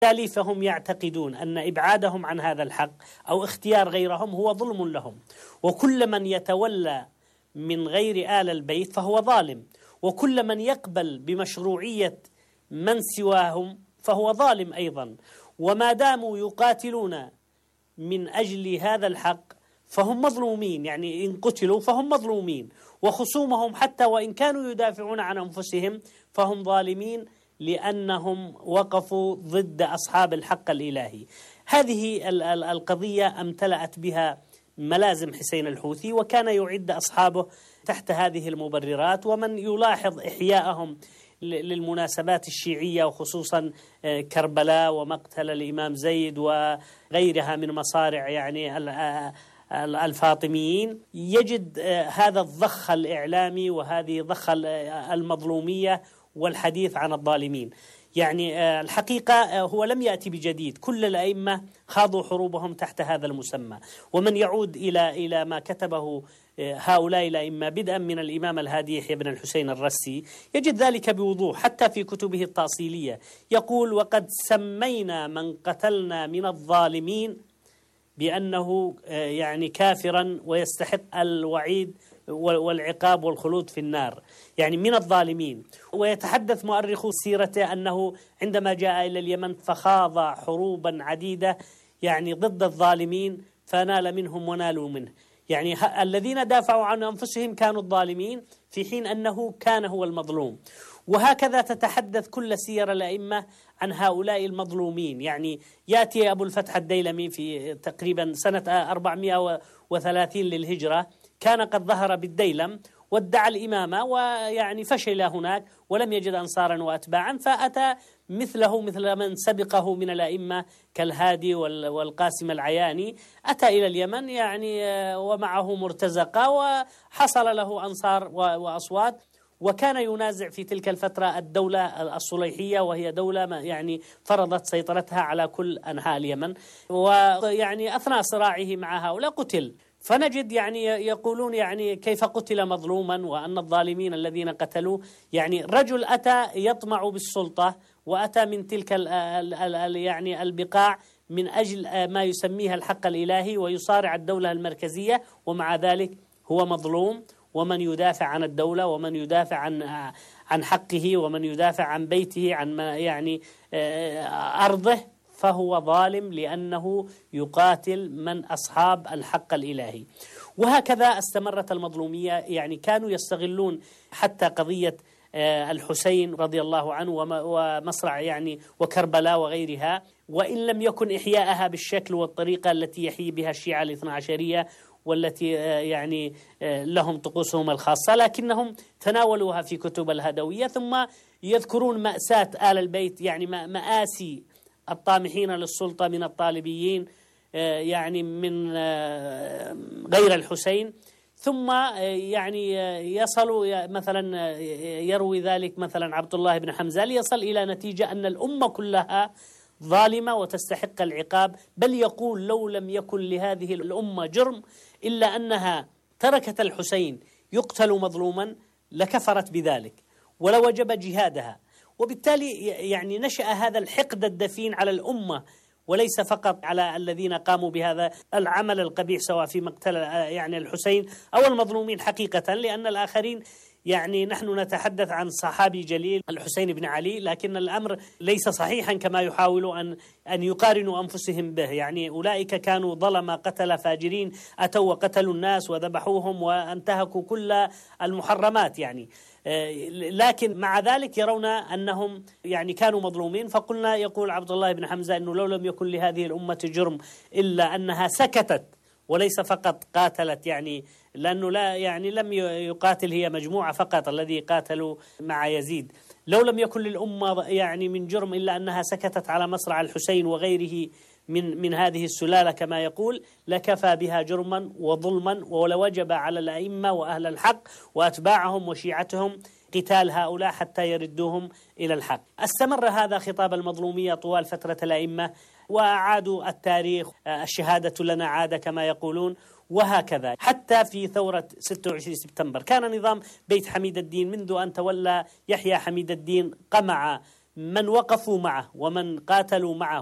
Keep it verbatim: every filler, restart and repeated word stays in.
بالتالي فهم يعتقدون أن إبعادهم عن هذا الحق أو اختيار غيرهم هو ظلم لهم، وكل من يتولى من غير آل البيت فهو ظالم، وكل من يقبل بمشروعية من سواهم فهو ظالم أيضا. وما داموا يقاتلون من أجل هذا الحق فهم مظلومين، يعني إن قتلوا فهم مظلومين، وخصومهم حتى وإن كانوا يدافعون عن أنفسهم فهم ظالمين لأنهم وقفوا ضد أصحاب الحق الإلهي. هذه القضية امتلأت بها ملازم حسين الحوثي، وكان يعد أصحابه تحت هذه المبررات. ومن يلاحظ إحياءهم للمناسبات الشيعية وخصوصا كربلاء ومقتل الإمام زيد وغيرها من مصارع يعني الفاطميين يجد هذا الضخ الإعلامي وهذه الضخ المظلومية والحديث عن الظالمين. يعني الحقيقة هو لم يأتي بجديد، كل الأئمة خاضوا حروبهم تحت هذا المسمى. ومن يعود إلى إلى ما كتبه هؤلاء الأئمة بدءا من الإمام الهادي يحيى بن الحسين الرسي يجد ذلك بوضوح حتى في كتبه التأصيلية. يقول: وقد سمينا من قتلنا من الظالمين بأنه يعني كافرا ويستحق الوعيد والعقاب والخلود في النار، يعني من الظالمين. ويتحدث مؤرخو سيرته أنه عندما جاء إلى اليمن فخاض حروبا عديدة يعني ضد الظالمين فنال منهم ونالوا منه، يعني الذين دافعوا عن أنفسهم كانوا الظالمين في حين أنه كان هو المظلوم. وهكذا تتحدث كل سير الأئمة عن هؤلاء المظلومين. يعني يأتي أبو الفتح الديلمي في تقريبا سنة أربعمائة وثلاثين للهجرة، كان قد ظهر بالديلم وادعى الإمامة ويعني فشل هناك ولم يجد أنصارا وأتباعا، فأتى مثله مثل من سبقه من الأئمة كالهادي والقاسم العياني، أتى إلى اليمن يعني ومعه مرتزقة وحصل له أنصار وأصوات، وكان ينازع في تلك الفترة الدولة الصليحية وهي دولة يعني فرضت سيطرتها على كل أنحاء اليمن، ويعني أثناء صراعه مع هؤلاء قتل. فنجد يعني يقولون يعني كيف قتل مظلوما وأن الظالمين الذين قتلوا، يعني رجل أتى يطمع بالسلطة وأتى من تلك ال ال ال يعني البقاع من أجل ما يسميها الحق الإلهي ويصارع الدولة المركزية، ومع ذلك هو مظلوم. ومن يدافع عن الدولة ومن يدافع عن عن حقه ومن يدافع عن بيته عن ما يعني أرضه فهو ظالم لأنه يقاتل من أصحاب الحق الإلهي. وهكذا استمرت المظلومية، يعني كانوا يستغلون حتى قضية الحسين رضي الله عنه ومصرع يعني وكربلاء وغيرها، وإن لم يكن إحياءها بالشكل والطريقة التي يحيي بها الشيعة الاثنا عشرية والتي يعني لهم طقوسهم الخاصة، لكنهم تناولوها في كتب الهدوية، ثم يذكرون مأساة آل البيت، يعني مآسي الطامحين للسلطة من الطالبيين يعني من غير الحسين، ثم يعني يصلوا مثلا يروي ذلك مثلا عبد الله بن حمزة ليصل إلى نتيجة أن الأمة كلها ظالمة وتستحق العقاب، بل يقول لو لم يكن لهذه الأمة جرم إلا أنها تركت الحسين يقتل مظلوما لكفرت بذلك ولوجب جهادها. وبالتالي يعني نشأ هذا الحقد الدفين على الأمة وليس فقط على الذين قاموا بهذا العمل القبيح سواء في مقتل يعني الحسين أو المظلومين حقيقة، لأن الآخرين يعني نحن نتحدث عن صحابي جليل الحسين بن علي، لكن الأمر ليس صحيحا كما يحاولوا أن أن يقارنوا أنفسهم به. يعني أولئك كانوا ظلمة قتل فاجرين أتوا وقتلوا الناس وذبحوهم وانتهكوا كل المحرمات يعني، لكن مع ذلك يرون أنهم يعني كانوا مظلومين. فقلنا يقول عبد الله بن حمزة أنه لو لم يكن لهذه الأمة جرم إلا أنها سكتت وليس فقط قاتلت، يعني لأنه لا يعني لم يقاتل هي مجموعة فقط الذي قاتلوا مع يزيد. لو لم يكن للأمة يعني من جرم إلا أنها سكتت على مصرع الحسين وغيره من من هذه السلالة كما يقول، لكفى بها جرما وظلما، ولوجب على الأئمة وأهل الحق وأتباعهم وشيعتهم قتال هؤلاء حتى يردوهم إلى الحق. استمر هذا خطاب المظلومية طوال فترة الأئمة، وأعادوا التاريخ الشهادة لنا عادة كما يقولون، وهكذا حتى في ثورة ستة وعشرين سبتمبر كان نظام بيت حميد الدين منذ أن تولى يحيى حميد الدين قمع من وقفوا معه ومن قاتلوا معه